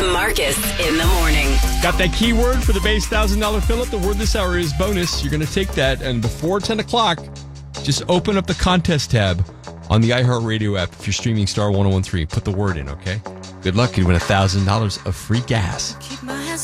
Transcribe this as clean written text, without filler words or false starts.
Marcus in the morning. Got that keyword for the base $1,000 fill-up? The word this hour is bonus. You're going to take that, and before 10 o'clock, just open up the contest tab on the iHeartRadio app if you're streaming Star 1013. Put the word in, okay? Good luck. You win $1,000 of free gas.